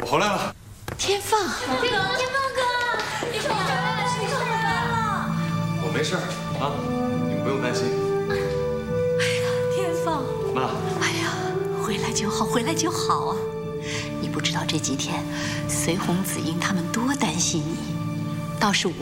我回来了。 天放， 天放哥，你回来了，你回来了。 我没事啊，你们不用担心。 天放， 妈， 哎呀，回来就好，回来就好啊！你不知道这几天随红、子英他们多担心你，倒是我